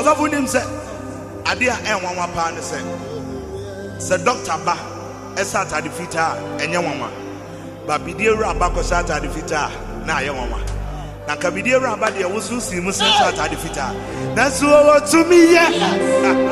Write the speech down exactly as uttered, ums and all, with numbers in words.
of him said, Adia and one pound said, Sir Doctor Ba, a sat at the fita, and your mama. But Bidia Rabako sat at the fita, now your mama. Now Kabidia Rabadia was who see Muslim sat at the fita. That's what to me, yeah.